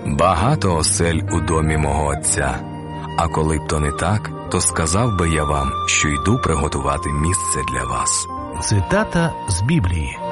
Багато осель у домі мого Отця. А коли б то не так, то сказав би я вам, що йду приготувати місце для вас. Цитата з Біблії.